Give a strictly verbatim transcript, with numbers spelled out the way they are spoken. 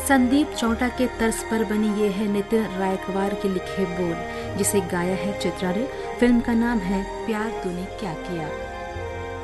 संदीप चौटा के तर्ज पर बनी ये है नितिन रायकवार के लिखे बोल, जिसे गाया है चित्रा ने। फिल्म का नाम है प्यार तूने क्या किया।